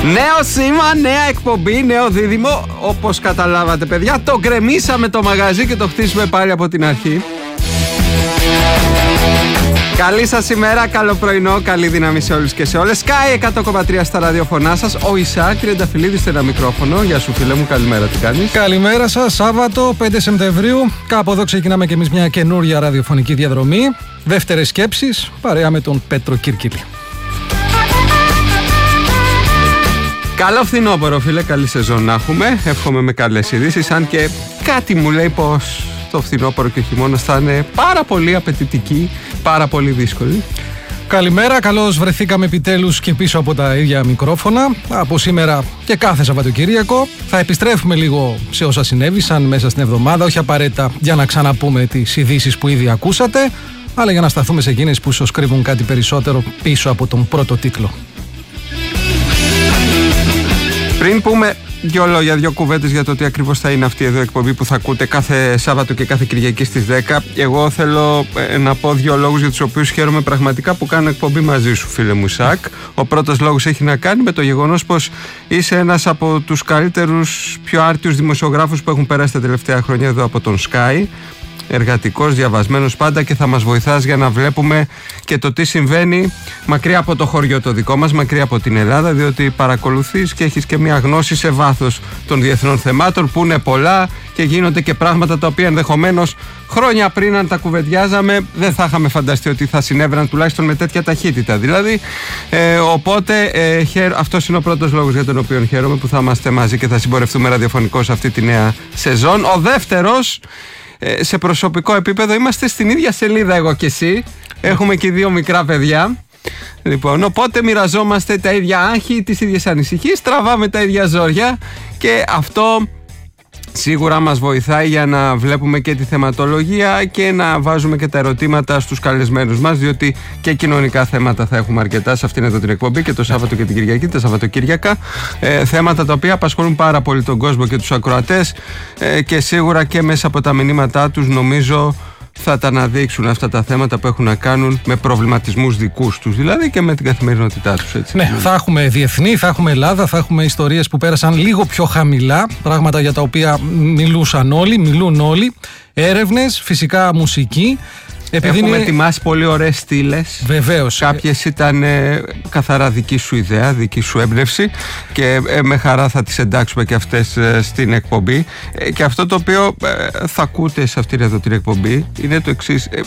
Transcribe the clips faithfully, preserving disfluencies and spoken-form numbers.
Νέο σήμα, νέα εκπομπή, νέο δίδυμο. Όπως καταλάβατε, παιδιά, το γκρεμίσαμε το μαγαζί και το χτίσουμε πάλι από την αρχή. Καλή σας ημέρα, καλό πρωινό, καλή δύναμη σε όλους και σε όλες. Sky εκατό κόμμα τρία στα ραδιοφωνά σας. Ο Ισαάκ Τριανταφυλλίδης στο ένα μικρόφωνο. Γεια σου, φίλε μου, καλημέρα, τι κάνεις? Καλημέρα σας, Σάββατο πέντε Σεπτεμβρίου. Κάπου εδώ ξεκινάμε και εμείς μια καινούρια ραδιοφωνική διαδρομή. Δεύτερες σκέψεις, παρέα με τον Πέτρο Κύρκυλη. Καλό φθινόπωρο, φίλε, καλή σεζόν να έχουμε. Εύχομαι με καλές ειδήσεις, αν και κάτι μου λέει πως το φθινόπωρο και ο χειμώνας θα είναι πάρα πολύ απαιτητική, πάρα πολύ δύσκολη. Καλημέρα, καλώς βρεθήκαμε επιτέλους και πίσω από τα ίδια μικρόφωνα. Από σήμερα και κάθε Σαββατοκύριακο θα επιστρέφουμε λίγο σε όσα συνέβησαν μέσα στην εβδομάδα, όχι απαραίτητα για να ξαναπούμε τις ειδήσεις που ήδη ακούσατε, αλλά για να σταθούμε σε εκείνες που ίσως κρύβουν κάτι περισσότερο πίσω από τον πρώτο τίτλο. Πριν πούμε δύο λόγια, δύο κουβέντες για το τι ακριβώς θα είναι αυτή εδώ η εκπομπή που θα ακούτε κάθε Σάββατο και κάθε Κυριακή στις δέκα, εγώ θέλω ε, να πω δύο λόγους για τους οποίους χαίρομαι πραγματικά που κάνω εκπομπή μαζί σου, φίλε μου Ισαάκ. Ο πρώτος λόγος έχει να κάνει με το γεγονός πως είσαι ένας από τους καλύτερους, πιο άρτιους δημοσιογράφους που έχουν περάσει τα τελευταία χρόνια εδώ από τον Sky. Εργατικός, διαβασμένος πάντα, και θα μας βοηθάς για να βλέπουμε και το τι συμβαίνει μακριά από το χωριό το δικό μας, μακριά από την Ελλάδα, διότι παρακολουθείς και έχεις και μια γνώση σε βάθος των διεθνών θεμάτων που είναι πολλά και γίνονται και πράγματα τα οποία ενδεχομένως χρόνια πριν, αν τα κουβεντιάζαμε, δεν θα είχαμε φανταστεί ότι θα συνέβαιναν τουλάχιστον με τέτοια ταχύτητα. Δηλαδή, ε, οπότε ε, χαίρο, αυτός είναι ο πρώτος λόγος για τον οποίο χαίρομαι που θα είμαστε μαζί και θα συμπορευτούμε ραδιοφωνικώς σε αυτή τη νέα σεζόν. Ο δεύτερος, σε προσωπικό επίπεδο, είμαστε στην ίδια σελίδα εγώ και εσύ. Έχουμε και δύο μικρά παιδιά. Λοιπόν, οπότε μοιραζόμαστε τα ίδια άγχη, τις ίδιες ανησυχίες, τραβάμε τα ίδια ζόρια και αυτό σίγουρα μας βοηθάει για να βλέπουμε και τη θεματολογία και να βάζουμε και τα ερωτήματα στους καλεσμένους μας, διότι και κοινωνικά θέματα θα έχουμε αρκετά σε αυτήν εδώ την εκπομπή και το Σάββατο και την Κυριακή, τα Σαββατοκύριακα, ε, θέματα τα οποία απασχολούν πάρα πολύ τον κόσμο και τους ακροατές, ε, και σίγουρα και μέσα από τα μηνύματά τους νομίζω θα τα αναδείξουν αυτά τα θέματα που έχουν να κάνουν με προβληματισμούς δικούς τους, δηλαδή και με την καθημερινότητά τους, έτσι. Ναι, θα έχουμε διεθνή, θα έχουμε Ελλάδα, θα έχουμε ιστορίες που πέρασαν λίγο πιο χαμηλά, πράγματα για τα οποία μιλούσαν όλοι, μιλούν όλοι, έρευνες, φυσικά μουσική. Επειδή έχουμε είναι... ετοιμάσει πολύ ωραίες στήλες. Βεβαίως. Κάποιες ήταν ε, καθαρά δική σου ιδέα, δική σου έμπνευση, και ε, με χαρά θα τις εντάξουμε και αυτές ε, στην εκπομπή. Ε, και αυτό το οποίο ε, θα ακούτε σε αυτήν εδώ την εκπομπή είναι το εξής. Ε,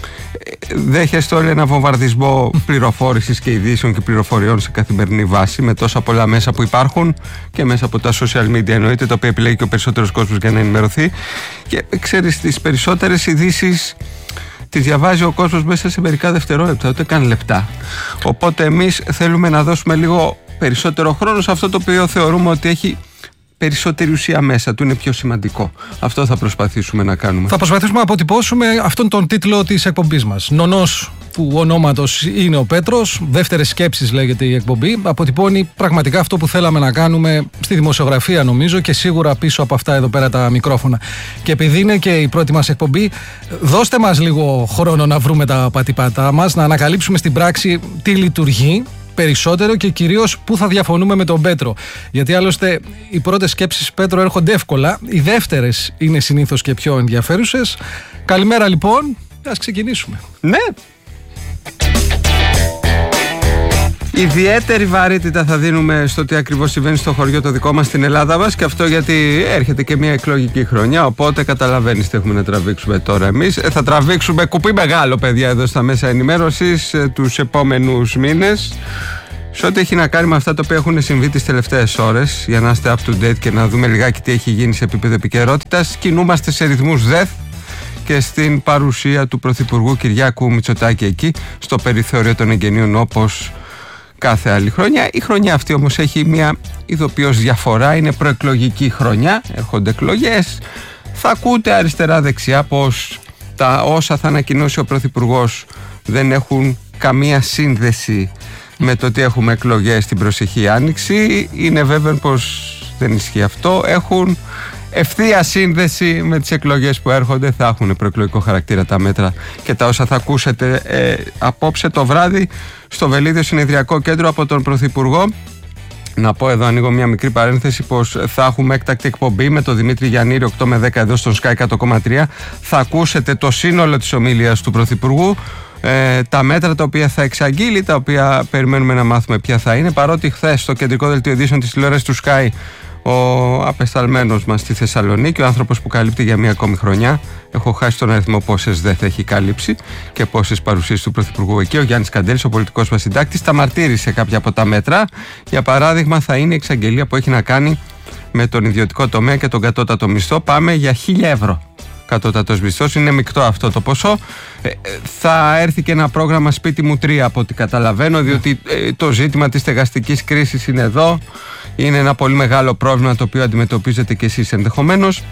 Δέχεστε όλοι ένα βομβαρδισμό πληροφόρησης και ειδήσεων και πληροφοριών σε καθημερινή βάση, με τόσα πολλά μέσα που υπάρχουν και μέσα από τα social media, εννοείται, τα οποία επιλέγει και ο περισσότερος κόσμος για να ενημερωθεί. Και ξέρεις, τις περισσότερες ειδήσεις τις διαβάζει ο κόσμος μέσα σε μερικά δευτερόλεπτα, ούτε καν λεπτά. Οπότε εμείς θέλουμε να δώσουμε λίγο περισσότερο χρόνο σε αυτό το οποίο θεωρούμε ότι έχει περισσότερη ουσία μέσα του, είναι πιο σημαντικό. Αυτό θα προσπαθήσουμε να κάνουμε. Θα προσπαθήσουμε να αποτυπώσουμε αυτόν τον τίτλο της εκπομπής μας. Νονός, που ονόματος είναι ο Πέτρος, δεύτερες σκέψεις λέγεται η εκπομπή, αποτυπώνει πραγματικά αυτό που θέλαμε να κάνουμε στη δημοσιογραφία, νομίζω, και σίγουρα πίσω από αυτά εδώ πέρα τα μικρόφωνα. Και επειδή είναι και η πρώτη μας εκπομπή, δώστε μας λίγο χρόνο να βρούμε τα πατήπατά μας, να ανακαλύψουμε στην πράξη τι λειτουργεί περισσότερο και κυρίως πού θα διαφωνούμε με τον Πέτρο. Γιατί άλλωστε οι πρώτες σκέψεις, Πέτρο, έρχονται εύκολα, οι δεύτερες είναι συνήθως και πιο ενδιαφέρουσες. Καλημέρα λοιπόν, ας ξεκινήσουμε. Ναι. Ιδιαίτερη βαρύτητα θα δίνουμε στο τι ακριβώς συμβαίνει στο χωριό το δικό μας, στην Ελλάδα μας, και αυτό γιατί έρχεται και μια εκλογική χρονιά, οπότε καταλαβαίνεις τι έχουμε να τραβήξουμε τώρα εμείς. Θα τραβήξουμε κουπί μεγάλο, παιδιά, εδώ στα μέσα ενημέρωσης τους επόμενους μήνες, σε ό,τι έχει να κάνει με αυτά τα οποία έχουν συμβεί τις τελευταίες ώρες, για να είστε up to date και να δούμε λιγάκι τι έχει γίνει σε επίπεδο επικαιρότητας. Κινούμαστε σε ρυθμούς ΔΕΘ και στην παρουσία του Πρωθυπουργού Κυριάκου Μητσοτάκη εκεί, στο περιθώριο των εγγενείων, όπως κάθε άλλη χρονιά. Η χρονιά αυτή όμως έχει μια ειδοποιώς διαφορά, είναι προεκλογική χρονιά, έρχονται εκλογές. Θα ακούτε αριστερά-δεξιά πως τα όσα θα ανακοινώσει ο Πρωθυπουργός δεν έχουν καμία σύνδεση με το ότι έχουμε εκλογές την προσεχή άνοιξη. Είναι βέβαιο πως δεν ισχύει αυτό. Έχουν ευθεία σύνδεση με τις εκλογές που έρχονται. Θα έχουν προεκλογικό χαρακτήρα τα μέτρα και τα όσα θα ακούσετε ε, απόψε το βράδυ στο Βελίδιο Συνεδριακό Κέντρο από τον Πρωθυπουργό. Να πω εδώ, ανοίγω μια μικρή παρένθεση, πως θα έχουμε έκτακτη εκπομπή με τον Δημήτρη Γιαννήρη οκτώ με δέκα εδώ στον Sky εκατό κόμμα τρία. Θα ακούσετε το σύνολο της ομιλίας του Πρωθυπουργού, ε, τα μέτρα τα οποία θα εξαγγείλει, τα οποία περιμένουμε να μάθουμε ποια θα είναι, παρότι χθες στο κεντρικό δελτίο ειδήσεων της τηλεόρασης του Sky ο απεσταλμένος μας στη Θεσσαλονίκη, ο άνθρωπος που καλύπτει για μία ακόμη χρονιά, έχω χάσει τον αριθμό πόσες δεν θα έχει καλύψει και πόσες παρουσίες του Πρωθυπουργού εκεί, ο Γιάννης Καντέλης, ο πολιτικός μας συντάκτης, τα μαρτύρησε κάποια από τα μέτρα. Για παράδειγμα, θα είναι η εξαγγελία που έχει να κάνει με τον ιδιωτικό τομέα και τον κατώτατο μισθό. Πάμε για χίλια ευρώ. Κατώτατος μισθός, είναι μεικτό αυτό το ποσό. Ε, θα έρθει και ένα πρόγραμμα σπίτι μου τρία από ό,τι καταλαβαίνω, διότι ε, το ζήτημα της στεγαστικής κρίσης είναι εδώ. Είναι ένα πολύ μεγάλο πρόβλημα το οποίο αντιμετωπίζετε και εσείς ενδεχομένως.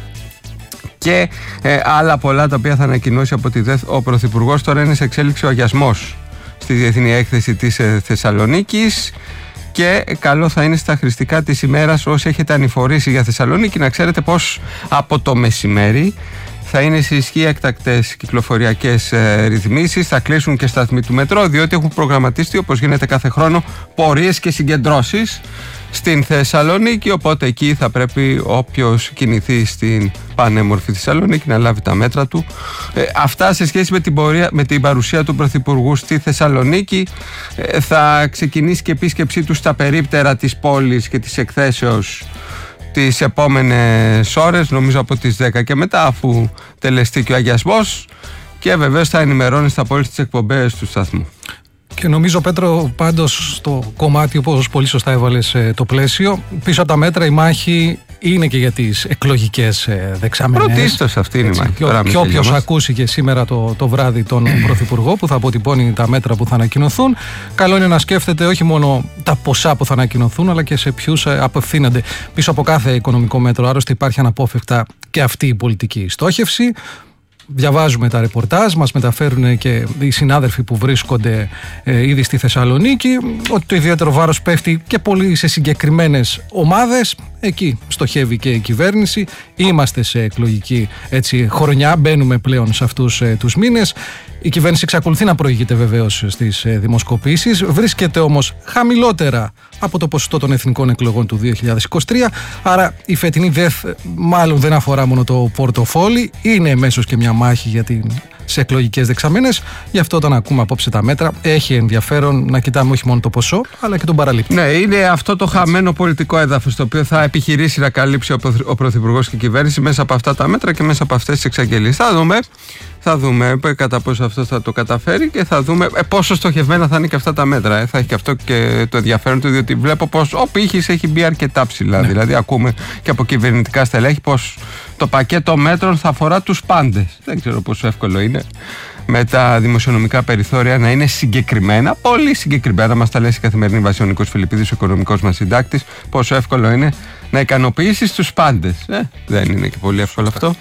Και ε, άλλα πολλά τα οποία θα ανακοινώσει από τη ΔΕΘ ο Πρωθυπουργός. Τώρα είναι σε εξέλιξη ο αγιασμός στη Διεθνή Έκθεση της ε, Θεσσαλονίκης. Και καλό θα είναι στα χρηστικά της ημέρας, όσοι έχετε ανηφορήσει για Θεσσαλονίκη, να ξέρετε πως από το μεσημέρι θα είναι σε ισχύ έκτακτες κυκλοφοριακές ε, ρυθμίσεις, θα κλείσουν και σταθμοί του μετρό, διότι έχουν προγραμματιστεί, όπως γίνεται κάθε χρόνο, πορείες και συγκεντρώσεις στην Θεσσαλονίκη, οπότε εκεί θα πρέπει όποιος κινηθεί στην πανέμορφη Θεσσαλονίκη να λάβει τα μέτρα του. Ε, αυτά σε σχέση με την, πορεία, με την παρουσία του Πρωθυπουργού στη Θεσσαλονίκη. Ε, θα ξεκινήσει και επίσκεψή του στα περίπτερα της πόλης και της εκθέσεως τις επόμενες ώρες, νομίζω από τις δέκα και μετά, αφού τελεστεί και ο αγιασμός, και βεβαίως θα ενημερώνει στα πόλεις τις εκπομπές του σταθμού. Και νομίζω, Πέτρο, πάντως στο κομμάτι, όπως πολύ σωστά έβαλες το πλαίσιο, πίσω από τα μέτρα η μάχη είναι και για τις εκλογικές δεξαμενές. Πρωτίστως αυτή είναι η μάχη. Και, και όποιος ακούσει και σήμερα το, το βράδυ τον Πρωθυπουργό που θα αποτυπώνει τα μέτρα που θα ανακοινωθούν, καλό είναι να σκέφτεται όχι μόνο τα ποσά που θα ανακοινωθούν, αλλά και σε ποιους απευθύνονται. Πίσω από κάθε οικονομικό μέτρο, άλλωστε, υπάρχει αναπόφευκτα και αυτή η πολιτική στόχευση. Διαβάζουμε τα ρεπορτάζ, μας μεταφέρουν και οι συνάδελφοι που βρίσκονται ε, ήδη στη Θεσσαλονίκη, ότι το ιδιαίτερο βάρος πέφτει και πολύ σε συγκεκριμένες ομάδες. Εκεί στοχεύει και η κυβέρνηση. Είμαστε σε εκλογική έτσι, χρονιά, μπαίνουμε πλέον σε αυτούς ε, τους μήνες. Η κυβέρνηση εξακολουθεί να προηγείται βεβαίως στις ε, δημοσκοπήσεις, βρίσκεται όμως χαμηλότερα από το ποσοστό των εθνικών εκλογών του δύο χιλιάδες είκοσι τρία. Άρα η φετινή ΔΕΘ μάλλον δεν αφορά μόνο το πορτοφόλι, είναι εμέσως και μια μάχη για την, σε εκλογικές δεξαμενές. Γι' αυτό όταν ακούμε απόψε τα μέτρα, έχει ενδιαφέρον να κοιτάμε όχι μόνο το ποσό, αλλά και τον παραλήπτη. Ναι, είναι αυτό το χαμένο πολιτικό έδαφος το οποίο θα επιχειρήσει να καλύψει ο Πρωθυπουργός και η κυβέρνηση μέσα από αυτά τα μέτρα και μέσα από αυτές τις εξαγγελίες. Θα δούμε. Θα δούμε κατά πόσο αυτό θα το καταφέρει και θα δούμε ε, πόσο στοχευμένα θα είναι και αυτά τα μέτρα. Ε. Θα έχει και αυτό και το ενδιαφέρον του, διότι βλέπω πως ο πύχης έχει μπει αρκετά ψηλά. Ναι. Δηλαδή, ακούμε και από κυβερνητικά στελέχη πως το πακέτο μέτρων θα αφορά τους πάντες. Δεν ξέρω πόσο εύκολο είναι με τα δημοσιονομικά περιθώρια να είναι συγκεκριμένα, πολύ συγκεκριμένα. Μας τα λέει σε καθημερινή βάση ο Νίκος Φιλιππίδης, ο οικονομικός μας συντάκτης, πόσο εύκολο είναι να ικανοποιήσεις τους πάντες. Ε, δεν είναι και πολύ εύκολο αυτό.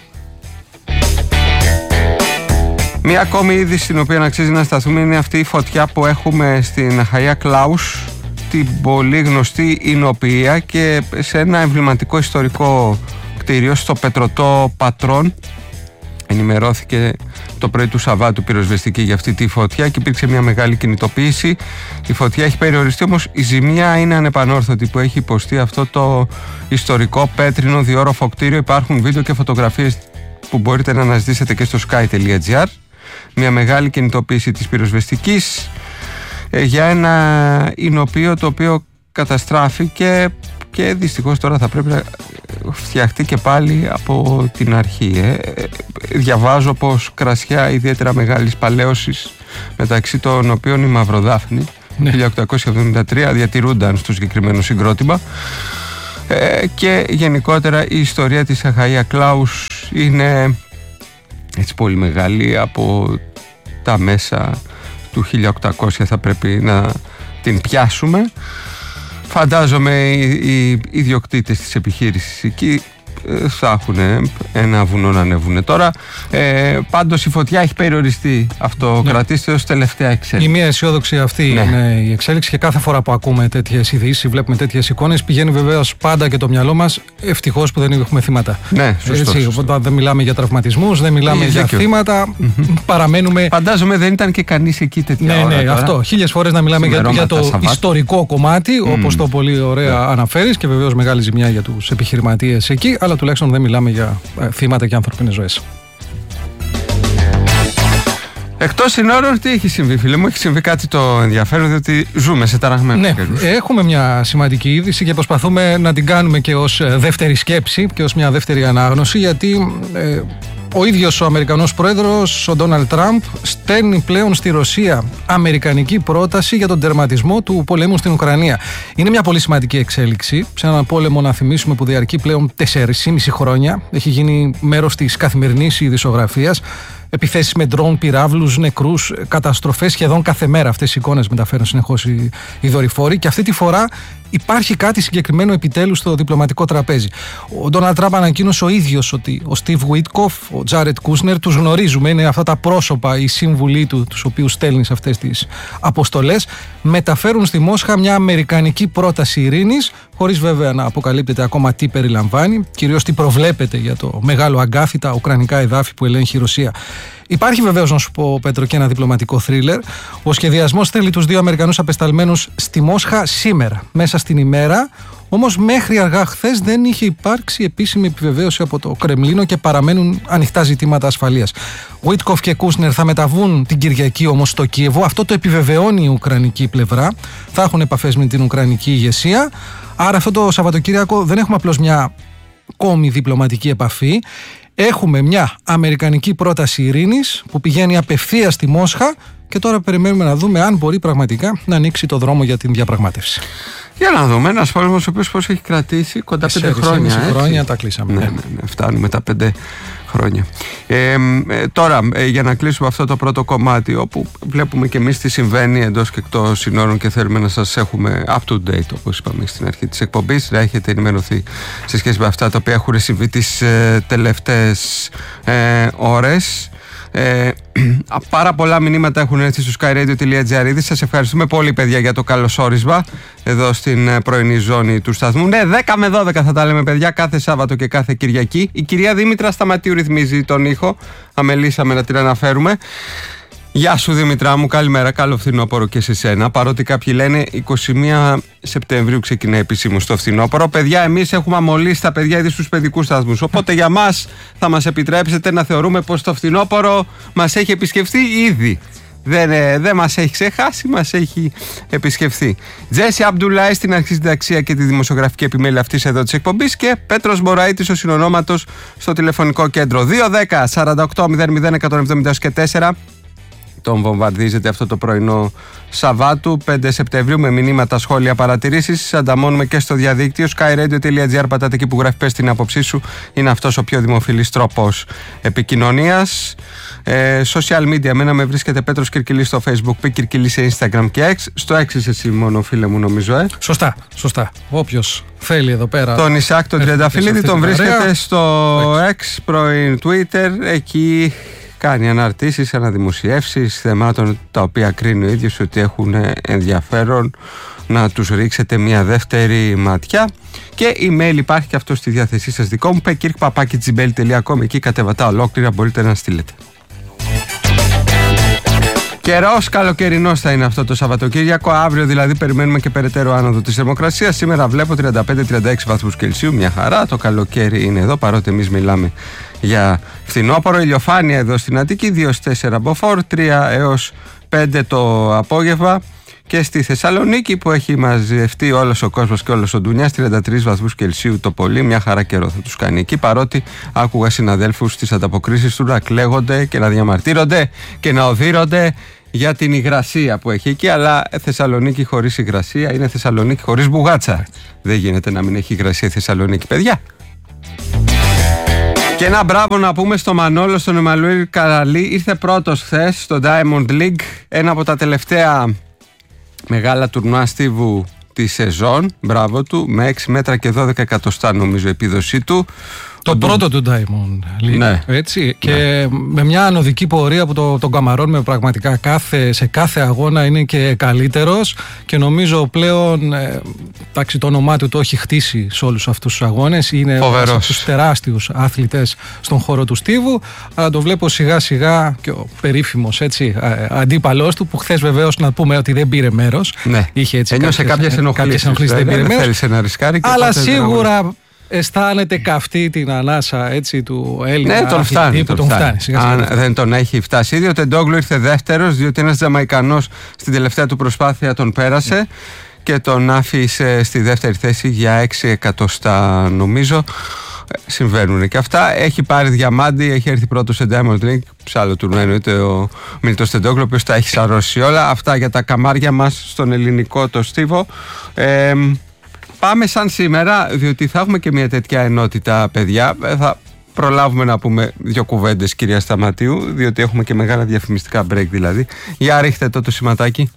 Μία ακόμη είδηση στην οποία αξίζει να σταθούμε είναι αυτή η φωτιά που έχουμε στην Αχαΐα Κλάους, την πολύ γνωστή Ινοποιία, και σε ένα εμβληματικό ιστορικό κτίριο στο Πετρωτό Πατρών. Ενημερώθηκε το πρωί του Σαββάτου πυροσβεστική για αυτή τη φωτιά και υπήρξε μια μεγάλη κινητοποίηση. Η φωτιά έχει περιοριστεί, όμως η ζημιά είναι ανεπανόρθωτη που έχει υποστεί αυτό το ιστορικό πέτρινο διόροφο κτίριο. Υπάρχουν βίντεο και φωτογραφίες που μπορείτε να αναζητήσετε και στο sky τελεία gr. Μια μεγάλη κινητοποίηση της πυροσβεστικής ε, για ένα εινοπείο το οποίο καταστράφηκε και δυστυχώς τώρα θα πρέπει να φτιαχτεί και πάλι από την αρχή. Ε. Διαβάζω πως κρασιά ιδιαίτερα μεγάλης παλαίωσης, μεταξύ των οποίων η Μαυροδάφνη, ναι, χίλια οκτακόσια εβδομήντα τρία, διατηρούνταν στο συγκεκριμένο συγκρότημα. Ε, και γενικότερα η ιστορία της Αχαΐα Κλάους είναι έτσι πολύ μεγάλη. Από τα μέσα του χίλια οκτακόσια θα πρέπει να την πιάσουμε. Φαντάζομαι οι, οι ιδιοκτήτες της επιχείρησης εκεί θα έχουν ένα βουνό να ανέβουν. Τώρα ε, πάντως η φωτιά έχει περιοριστεί. Αυτό ναι. Κρατήστε ως τελευταία εξέλιξη. Η μία αισιόδοξη αυτή ναι. είναι η εξέλιξη και κάθε φορά που ακούμε τέτοιες ειδήσεις, βλέπουμε τέτοιες εικόνες, πηγαίνει βεβαίως πάντα και το μυαλό μας ευτυχώς που δεν έχουμε θύματα. Ναι, σωστό. Έτσι, οπότε δεν μιλάμε για τραυματισμούς, δεν μιλάμε για δίκιο. θύματα, mm-hmm. παραμένουμε. Φαντάζομαι δεν ήταν και κανείς εκεί τέτοια ναι, ώρα. Ναι, τώρα. αυτό. Χίλιες φορές να μιλάμε για, για το Σαββάτ. Ιστορικό κομμάτι, mm. όπως το πολύ ωραία yeah. αναφέρεις, και βεβαίως μεγάλη ζημιά για τους επιχειρηματίες εκεί, αλλά τουλάχιστον δεν μιλάμε για ε, θύματα και ανθρωπίνες ζωές. Εκτός συνόρων, τι έχει συμβεί, φίλε μου? Έχει συμβεί κάτι το ενδιαφέρον, διότι ζούμε σε ταραγμένους ναι, καιρούς. Έχουμε μια σημαντική είδηση και προσπαθούμε να την κάνουμε και ως δεύτερη σκέψη και ως μια δεύτερη ανάγνωση, γιατί ε, ο ίδιος ο Αμερικανός πρόεδρος, ο Ντόναλντ Τραμπ, στέλνει πλέον στη Ρωσία αμερικανική πρόταση για τον τερματισμό του πολέμου στην Ουκρανία. Είναι μια πολύ σημαντική εξέλιξη σε έναν πόλεμο, να θυμίσουμε, που διαρκεί πλέον τέσσερα και μισό χρόνια. Έχει γίνει μέρος της καθημερινής ειδησιογραφίας. Επιθέσεις με ντρόουν, πυράβλους, νεκρούς, καταστροφές σχεδόν κάθε μέρα. Αυτές οι εικόνες μεταφέρουν συνεχώς οι, οι δορυφόροι, και αυτή τη φορά υπάρχει κάτι συγκεκριμένο επιτέλους στο διπλωματικό τραπέζι. Ο Ντόναλντ Τραμπ ανακοίνωσε ο ίδιος ότι ο Στίβ Γουίτκοφ, ο Τζάρετ Κούσνερ, τους γνωρίζουμε, είναι αυτά τα πρόσωπα, οι σύμβουλοι του, τους οποίους στέλνει σε αυτές τις αποστολές, μεταφέρουν στη Μόσχα μια αμερικανική πρόταση ειρήνης, χωρίς βέβαια να αποκαλύπτεται ακόμα τι περιλαμβάνει, κυρίως τι προβλέπεται για το μεγάλο αγκάθι, τα ουκρανικά εδάφη που ελέγχει η Ρωσία. Υπάρχει βεβαίως, να σου πω, Πέτρο, και ένα διπλωματικό θρίλερ. Ο σχεδιασμός θέλει τους δύο Αμερικανούς απεσταλμένους στη Μόσχα σήμερα, μέσα στην ημέρα. Όμως μέχρι αργά χθες δεν είχε υπάρξει επίσημη επιβεβαίωση από το Κρεμλίνο και παραμένουν ανοιχτά ζητήματα ασφαλείας. Γουίτκοφ και Κούσνερ θα μεταβούν την Κυριακή όμως στο Κίεβο. Αυτό το επιβεβαιώνει η ουκρανική πλευρά. Θα έχουν επαφές με την ουκρανική ηγεσία. Άρα αυτό το Σαββατοκύριακο δεν έχουμε απλώς μια ακόμη διπλωματική επαφή. Έχουμε μια αμερικανική πρόταση ειρήνης που πηγαίνει απευθείας στη Μόσχα, και τώρα περιμένουμε να δούμε αν μπορεί πραγματικά να ανοίξει το δρόμο για την διαπραγμάτευση. Για να δούμε, ένας πόλεμος ο οποίος πώς έχει κρατήσει κοντά πέντε χρόνια. Πέντε χρόνια τα κλείσαμε. Ναι, ναι, ναι, φτάνουμε τα πέντε χρόνια. Ε, ε, τώρα, ε, για να κλείσουμε αυτό το πρώτο κομμάτι, όπου βλέπουμε και εμείς τι συμβαίνει εντός και εκτός συνόρων και θέλουμε να σας έχουμε up to date, όπως είπαμε στην αρχή της εκπομπής, να έχετε ενημερωθεί σε σχέση με αυτά τα οποία έχουν συμβεί τις ε, τελευταίες ε, ώρες. Ε, πάρα πολλά μηνύματα έχουν έρθει στο skyradio τελεία gr. Σας ευχαριστούμε πολύ, παιδιά, για το καλωσόρισμα εδώ στην πρωινή ζώνη του σταθμού. Ναι, δέκα με δώδεκα θα τα λέμε, παιδιά, κάθε Σάββατο και κάθε Κυριακή. Η κυρία Δήμητρα Σταματίου ρυθμίζει τον ήχο. Αμελήσαμε να την αναφέρουμε. Γεια σου, Δημητρά μου, καλημέρα, καλό φθινόπωρο και σε σένα. Παρότι κάποιοι λένε είκοσι μία Σεπτεμβρίου ξεκινάει επισήμως το φθινόπωρο. Παιδιά, εμείς έχουμε αμολύσει τα παιδιά ήδη στους παιδικούς σταθμούς. Οπότε για μας θα μας επιτρέψετε να θεωρούμε πως το φθινόπωρο μας έχει επισκεφθεί ήδη. Δεν, ε, δεν μας έχει ξεχάσει, μας έχει επισκεφθεί. Τζέσι Αμπτουλάη στην αρχισυνταξία και τη δημοσιογραφική επιμέλεια αυτής εδώ της εκπομπής, και Πέτρος Μωραΐτης ο συνονόματος στο τηλεφωνικό κέντρο. δύο δέκα σαράντα οκτώ μηδέν μηδέν εκατόν εβδομήντα και τέσσερα. Τον βομβαρδίζετε αυτό το πρωινό Σαββάτου πέντε Σεπτεμβρίου με μηνύματα, σχόλια, παρατηρήσεις. Ανταμώνουμε και στο διαδίκτυο skyradio τελεία gr. Πατάτε εκεί που γράφει πες την άποψή σου. Είναι αυτός ο πιο δημοφιλής τρόπος επικοινωνίας. Ε, social media, εμένα με βρίσκεται Πέτρος Κυρκυλής στο Facebook, Π Κυρκυλής σε Instagram και X. Στο X είσαι εσύ μόνο, φίλε μου, νομίζω, ε. Σωστά, σωστά. Όποιος θέλει εδώ πέρα. Τον Ισάκ τον Τριανταφυλλίδη τον βρίσκεται στο X, πρώην Twitter. Εκεί κάνει αναρτήσεις, αναδημοσιεύσεις θεμάτων τα οποία κρίνει ο ίδιος ότι έχουν ενδιαφέρον να τους ρίξετε μια δεύτερη ματιά. Και email υπάρχει και αυτό στη διάθεσή σας δικό μου, πεκύρκ παπάκι τζιμπέλ τελεία κομ. Εκεί κατεβατά ολόκληρα, μπορείτε να στείλετε. Καιρός καλοκαιρινός θα είναι αυτό το Σαββατοκύριακο. Αύριο δηλαδή περιμένουμε και περαιτέρω άνοδο της θερμοκρασίας. Σήμερα βλέπω τριάντα πέντε τριάντα έξι βαθμούς Κελσίου. Μια χαρά. Το καλοκαίρι είναι εδώ, παρότι εμείς μιλάμε για φθινόπωρο. Ηλιοφάνεια εδώ στην Αττική, δύο τέσσερα μποφόρ, τρία έως πέντε το απόγευμα. Και στη Θεσσαλονίκη που έχει μαζευτεί όλος ο κόσμος και όλος ο ντουνιάς, τριάντα τρεις βαθμούς Κελσίου το πολύ. Μια χαρά καιρό θα τους κάνει εκεί, παρότι άκουγα συναδέλφους στις ανταποκρίσεις του να κλαίγονται και να διαμαρτύρονται και να οδύρονται για την υγρασία που έχει εκεί. Αλλά Θεσσαλονίκη χωρίς υγρασία είναι Θεσσαλονίκη χωρίς μπουγάτσα. Δεν γίνεται να μην έχει υγρασία η Θεσσαλονίκη, παιδιά. Και ένα μπράβο να πούμε στο Μανόλο, στον Εμμανουήλ Καραλή. Ήρθε πρώτος χθες στο Diamond League, ένα από τα τελευταία μεγάλα τουρνουά στίβου τη σεζόν. Μπράβο του, με έξι μέτρα και δώδεκα εκατοστά νομίζω η επίδοσή του. Το πρώτο του Diamond League, ναι. έτσι, και ναι. με μια ανωδική πορεία που το, τον καμαρώνουμε πραγματικά κάθε, σε κάθε αγώνα είναι και καλύτερος και νομίζω πλέον ε, τάξη, το όνομά του το έχει χτίσει σε όλους αυτούς τους αγώνες. Είναι ένας από τους τεράστιους άθλητες στον χώρο του στίβου, αλλά το βλέπω σιγά σιγά και ο περίφημος έτσι, αντίπαλός του, που χθες βεβαίως να πούμε ότι δεν πήρε μέρος. Ναι. Είχε έτσι ένιωσε κάποιες ενοχλήσεις, δεν πήρε μέρος, θέλησε να ρισκάρει, αλλά σίγουρα αισθάνεται καυτή την ανάσα έτσι, του Έλληνα. Ναι, τον φτάνει. Τον τον φτάνει. φτάνει σιγά, σιγά. Αν δεν τον έχει φτάσει ήδη, ο Τεντόγλου ήρθε δεύτερος, διότι ένας Τζαμαϊκανός στην τελευταία του προσπάθεια τον πέρασε mm. και τον άφησε στη δεύτερη θέση για έξι εκατοστά νομίζω. Συμβαίνουν και αυτά. Έχει πάρει διαμάντι, έχει έρθει πρώτο σε Diamond League. Σε άλλο τουρνουά εννοείται ο Μίλτος Τεντόγλου, ο οποίος τα έχει σαρώσει όλα. Αυτά για τα καμάρια μας στον ελληνικό το στίβο. Ε, Πάμε σαν σήμερα, διότι θα έχουμε και μια τέτοια ενότητα, παιδιά. Θα προλάβουμε να πούμε δύο κουβέντες, κυρία Σταματίου, διότι έχουμε και μεγάλα διαφημιστικά break δηλαδή. Για ρίχτε το το σηματάκι.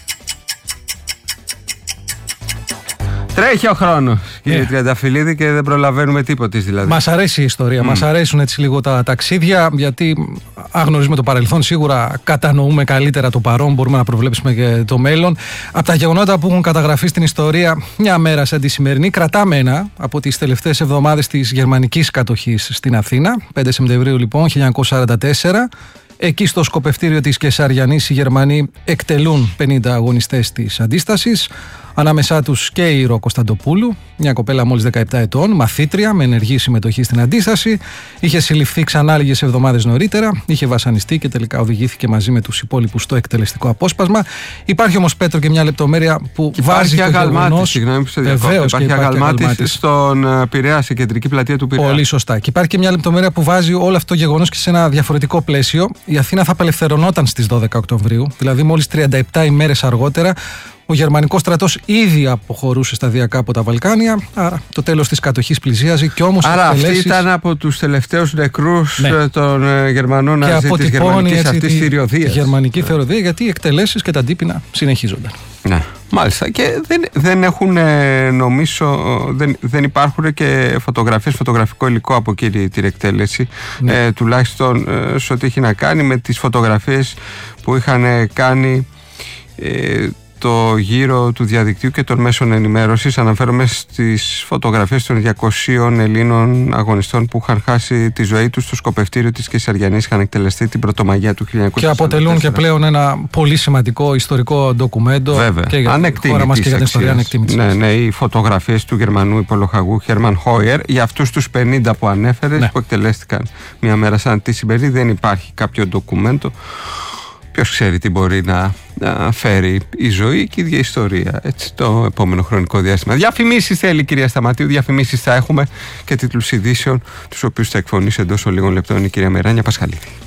Τρέχει ο χρόνος, κύριε yeah. Τριανταφυλλίδη, και δεν προλαβαίνουμε τίποτα δηλαδή. Μας αρέσει η ιστορία, mm. μας αρέσουν έτσι λίγο τα ταξίδια, γιατί αν γνωρίζουμε το παρελθόν, σίγουρα κατανοούμε καλύτερα το παρόν, μπορούμε να προβλέψουμε και το μέλλον. Από τα γεγονότα που έχουν καταγραφεί στην ιστορία, μια μέρα σαν τη σημερινή, κρατάμε ένα από τις τελευταίες εβδομάδες της γερμανικής κατοχής στην Αθήνα, πέντε Σεπτεμβρίου λοιπόν, χίλια εννιακόσια σαράντα τέσσερα. Εκεί στο σκοπευτήριο της Κεσαριανής οι Γερμανοί εκτελούν πενήντα αγωνιστές της αντίστασης. Ανάμεσά τους και η Ρο Κωνσταντοπούλου, μια κοπέλα μόλις δεκαεπτά ετών, μαθήτρια με ενεργή συμμετοχή στην αντίσταση. Είχε συλληφθεί ξανά λίγες εβδομάδες νωρίτερα, είχε βασανιστεί και τελικά οδηγήθηκε μαζί με τους υπόλοιπους στο εκτελεστικό απόσπασμα. Υπάρχει όμως, Πέτρο, και μια λεπτομέρεια που και βάζει το γεγονός. Συγγνώμη που σε διακόπτω. Υπάρχει αγαλμάτης στον Πειραιά, σε κεντρική πλατεία του Πειραιά. Πολύ σωστά. Και υπάρχει και μια λεπτομέρεια που βάζει όλο αυτό το γεγονός και σε ένα διαφορετικό πλαίσιο. Η Αθήνα θα απελευθερωνόταν στις δώδεκα Οκτωβρίου, δηλαδή μόλις τριάντα επτά ημέρες αργότερα. Ο γερμανικός στρατός ήδη αποχωρούσε σταδιακά από τα Βαλκάνια, άρα το τέλος της κατοχής πλησίαζε και όμως. Άρα αυτή ήταν από τους τελευταίους νεκρούς ναι. των Γερμανών ναζί της γερμανικής αυτής θηριωδίας. Γερμανική ναι. θεωρωδία, γιατί οι εκτελέσεις και τα αντίπεινα συνεχίζονταν. Ναι, μάλιστα. Και δεν, δεν έχουν, νομίζω, δεν, δεν υπάρχουν και φωτογραφίες, φωτογραφικό υλικό από εκείνη την εκτέλεση, ναι. ε, τουλάχιστον ε, σε ό,τι έχει να κάνει με τις φωτογραφίες που είχαν κάνει ε, το γύρο του διαδικτύου και των μέσων ενημέρωσης. Αναφέρομαι στις φωτογραφίες των διακοσίων Ελλήνων αγωνιστών που είχαν χάσει τη ζωή τους στο σκοπευτήριο της Κεσαριανής, είχαν εκτελεστεί την Πρωτομαγιά του χίλια εννιακόσια σαράντα τέσσερα. Και αποτελούν και πλέον ένα πολύ σημαντικό ιστορικό ντοκουμέντο. Βέβαια. Και για τη χώρα μας και για την ιστορία ανεκτήμητης. Ναι, ναι, οι φωτογραφίες του Γερμανού υπολογαγού Χέρμαν Χόιερ, για αυτούς τους πενήντα που ανέφερες, ναι. που εκτελέστηκαν μια μέρα σαν τη σημερινή, δεν υπάρχει κάποιο ντοκουμέντο. Ποιος ξέρει τι μπορεί να, να φέρει η ζωή και η ίδια ιστορία, έτσι, το επόμενο χρονικό διάστημα. Διαφημίσεις θέλει, κυρία Σταματίου, διαφημίσεις θα έχουμε και τίτλους ειδήσεων, τους οποίους θα εκφωνήσει εντός λίγων λεπτών η κυρία Μεράνια Πασχαλίδη.